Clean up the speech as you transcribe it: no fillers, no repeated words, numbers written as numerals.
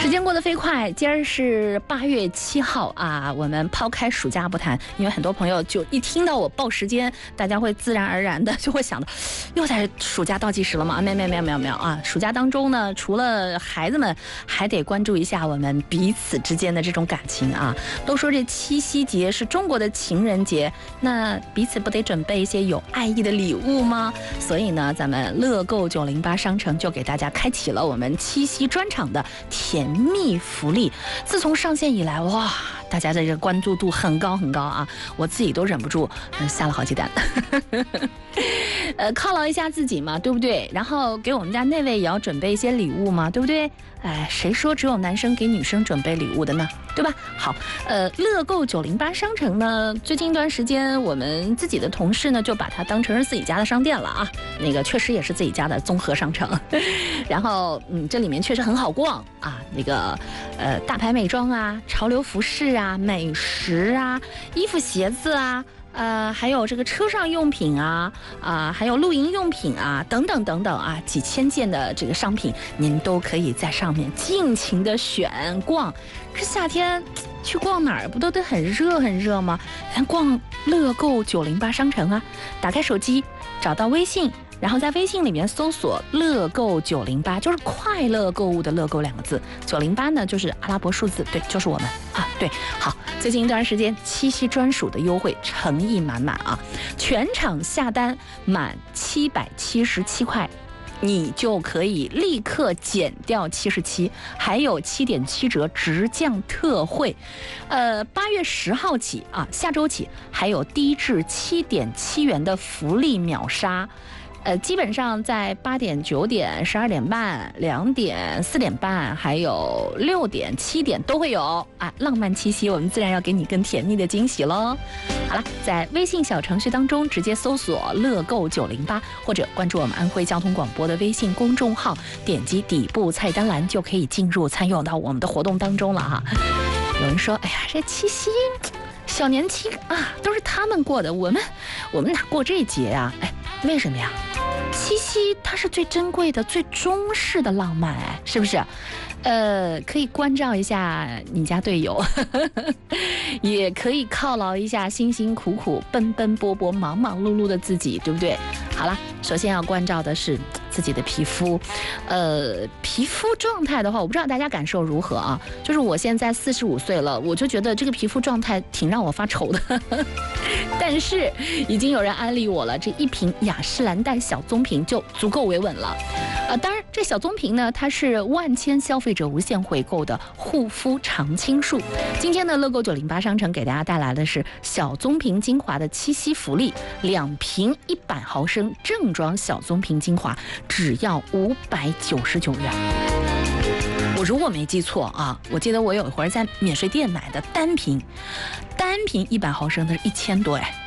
时间过得飞快，今儿是8月7号啊。我们抛开暑假不谈，因为很多朋友就一听到我报时间，大家会自然而然的就会想到，又在暑假倒计时了吗？没有啊！暑假当中呢，除了孩子们，还得关注一下我们彼此之间的这种感情啊。都说这七夕节是中国的情人节，那彼此不得准备一些有爱意的礼物吗？所以呢，咱们乐购908商城就给大家开启了我们七夕专场的甜蜜福利。自从上线以来，哇，大家的这个关注度很高啊，我自己都忍不住下了好几单犒劳一下自己嘛，对不对？然后给我们家那位也要准备一些礼物嘛，对不对？哎，谁说只有男生给女生准备礼物的呢？对吧？好，乐购908商城呢，最近一段时间我们自己的同事呢就把它当成是自己家的商店了啊。那个确实也是自己家的综合商城，然后这里面确实很好逛啊。那个大牌美妆啊、潮流服饰啊、美食啊、衣服鞋子啊。还有这个车上用品啊，还有露营用品啊，等等啊，几千件的这个商品，您都可以在上面尽情的选逛。这夏天去逛哪儿不都得很热吗？咱逛乐购908商城啊，打开手机，找到微信。然后在微信里面搜索乐购908，就是快乐购物的乐购2个字，908呢就是阿拉伯数字，对，就是我们啊，对。好，最近一段时间七夕专属的优惠诚意满满啊，全场下单满777块。你就可以立刻减掉77，还有7.7折直降特惠。8月10号起啊，下周起还有低至7.7元的福利秒杀。基本上在8点、9点、12点半、2点、4点半，还有6点、7点都会有啊！浪漫七夕，我们自然要给你更甜蜜的惊喜喽。好了，在微信小程序当中直接搜索乐购908，或者关注我们安徽交通广播的微信公众号，点击底部菜单栏就可以进入参与到我们的活动当中了哈。有人说，哎呀，这七夕小年轻啊，都是他们过的，我们哪过这节啊？哎，为什么呀？七夕它是最珍贵的、最中式的浪漫，哎，是不是？可以关照一下你家队友，也可以犒劳一下辛辛苦苦、奔奔波波、忙忙碌碌的自己，对不对？好了，首先要关照的是自己的皮肤，皮肤状态的话，我不知道大家感受如何啊？就是我现在45岁了，我就觉得这个皮肤状态挺让我发愁的，但是已经有人安利我了，这一瓶雅诗兰黛小棕瓶就足够维稳了。当然，这小棕瓶呢，它是万千消费者无限回购的护肤常青树。今天的乐购908商城给大家带来的是小棕瓶精华的七夕福利，2瓶100毫升正装小棕瓶精华，只要599元。我如果没记错啊，我记得我有一会儿在免税店买的单瓶100毫升的是1000多哎。